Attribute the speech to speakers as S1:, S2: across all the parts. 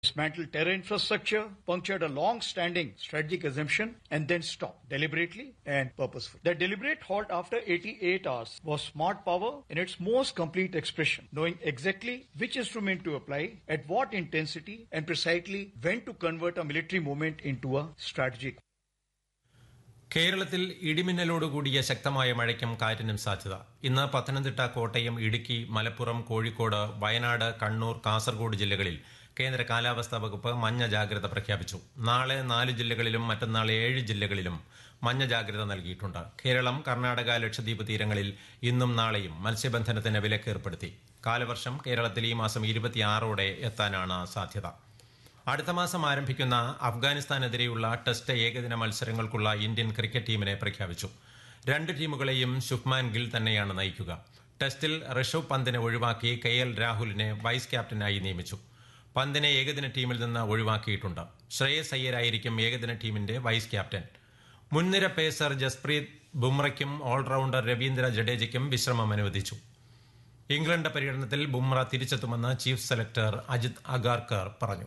S1: dismantled terror infrastructure, punctured a long-standing strategic assumption, and then stopped deliberately and purposefully. The deliberate halt after 88 hours was smart power in its most complete expression, knowing exactly which instrument to apply, at what intensity, and precisely when to convert a military movement into a strategic.
S2: കേരളത്തിൽ ഇടിമിന്നലോടുകൂടിയ ശക്തമായ മഴയ്ക്കും കാറ്റിനും സാധ്യത. ഇന്ന് പത്തനംതിട്ട, കോട്ടയം, ഇടുക്കി, മലപ്പുറം, കോഴിക്കോട്, വയനാട്, കണ്ണൂർ, കാസർഗോഡ് ജില്ലകളിൽ കേന്ദ്ര കാലാവസ്ഥാ വകുപ്പ് മഞ്ഞ ജാഗ്രത പ്രഖ്യാപിച്ചു. നാളെ 4 ജില്ലകളിലും മറ്റന്നാൾ 7 ജില്ലകളിലും മഞ്ഞ ജാഗ്രത നൽകിയിട്ടുണ്ട്. കേരളം, കർണാടക, ലക്ഷദ്വീപ് തീരങ്ങളിൽ ഇന്നും നാളെയും മത്സ്യബന്ധനത്തിന് വിലക്കേർപ്പെടുത്തി. കാലവർഷം കേരളത്തിൽ ഈ മാസം 26ഓടെ എത്താനാണ് സാധ്യത. അടുത്ത മാസം ആരംഭിക്കുന്ന അഫ്ഗാനിസ്ഥാനെതിരെയുള്ള ടെസ്റ്റ് ഏകദിന മത്സരങ്ങൾക്കുള്ള ഇന്ത്യൻ ക്രിക്കറ്റ് ടീമിനെ പ്രഖ്യാപിച്ചു. 2 ടീമുകളെയും ശുഭ്മാൻ ഗിൽ തന്നെയാണ് നയിക്കുക. ടെസ്റ്റിൽ ഋഷഭ് പന്തിനെ ഒഴിവാക്കി KL രാഹുലിനെ വൈസ് ക്യാപ്റ്റനായി നിയമിച്ചു. പന്തിനെ ഏകദിന ടീമിൽ നിന്ന് ഒഴിവാക്കിയിട്ടുണ്ട്. ശ്രേയസ് അയ്യരായിരിക്കും ഏകദിന ടീമിന്റെ വൈസ് ക്യാപ്റ്റൻ. മുൻനിര പേസർ ജസ്പ്രീത് ബുംറയ്ക്കും ഓൾറൌണ്ടർ രവീന്ദ്ര ജഡേജയ്ക്കും വിശ്രമം അനുവദിച്ചു. England പര്യടനത്തിൽ Bumrah തിരിച്ചെത്തുമെന്ന് chief selector Ajith Agarkar പറഞ്ഞു.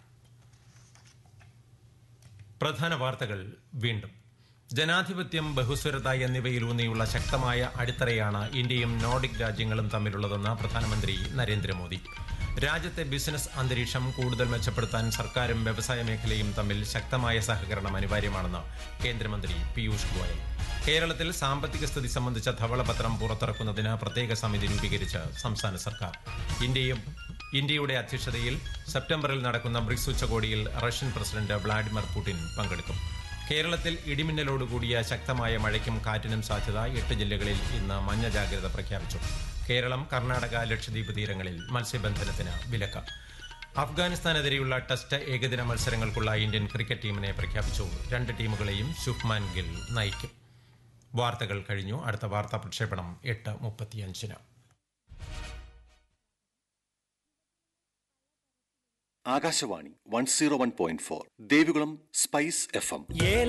S2: പ്രധാന വാർത്തകൾ വീണ്ടും. ജനാധിപത്യം, ബഹുസ്വരത എന്നിവയിലൂന്നിയുള്ള ശക്തമായ അടിത്തറയാണ് ഇന്ത്യയും നോർഡിക് രാജ്യങ്ങളും തമ്മിലുള്ളതെന്ന് പ്രധാനമന്ത്രി നരേന്ദ്രമോദി. രാജ്യത്തെ ബിസിനസ് അന്തരീക്ഷം കൂടുതൽ മെച്ചപ്പെടുത്താൻ സർക്കാരും വ്യവസായ മേഖലയും തമ്മിൽ ശക്തമായ സഹകരണം അനിവാര്യമാണെന്ന് കേന്ദ്രമന്ത്രി പീയൂഷ് ഗോയൽ. കേരളത്തിൽ സാമ്പത്തിക സ്ഥിതി സംബന്ധിച്ച ധവളപത്രം പുറത്തിറക്കുന്നതിന് പ്രത്യേക സമിതി രൂപീകരിച്ച് സംസ്ഥാന സർക്കാർ. ഇന്ത്യയുടെ അധ്യക്ഷതയിൽ സെപ്റ്റംബറിൽ നടക്കുന്ന ബ്രിക്സ് ഉച്ചകോടിയിൽ റഷ്യൻ പ്രസിഡന്റ് വ്ളാഡിമിർ പുടിൻ പങ്കെടുക്കും. കേരളത്തിൽ ഇടിമിന്നലോടുകൂടിയ ശക്തമായ മഴയ്ക്കും കാറ്റിനും സാധ്യത. 8 ജില്ലകളിൽ ഇന്ന് മഞ്ഞ ജാഗ്രത പ്രഖ്യാപിച്ചു. കേരളം, കർണാടക, ലക്ഷദ്വീപ് തീരങ്ങളിൽ മത്സ്യബന്ധനത്തിന് വിലക്ക്. അഫ്ഗാനിസ്ഥാനെതിരെയുള്ള ടെസ്റ്റ് ഏകദിന മത്സരങ്ങൾക്കുള്ള ഇന്ത്യൻ ക്രിക്കറ്റ് ടീമിനെ പ്രഖ്യാപിച്ചു. 2 ടീമുകളെയും ശുഭ്മാൻ ഗിൽ നയിക്കും. വാർത്തകൾ കഴിഞ്ഞു. അടുത്ത വാർത്താ പ്രക്ഷേപണം 8:35.
S3: Akashvani 101.4 Devikulam spice FM.